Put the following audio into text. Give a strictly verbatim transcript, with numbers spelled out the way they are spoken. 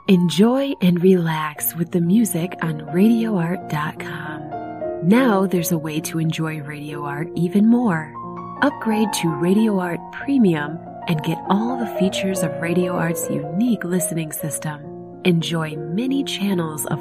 Enjoy and relax with the music on radio art dot com. Now there's a way to enjoy Radio Art even more. Upgrade to Radio Art Premium and get all the features of Radio Art's unique listening system. Enjoy many channels of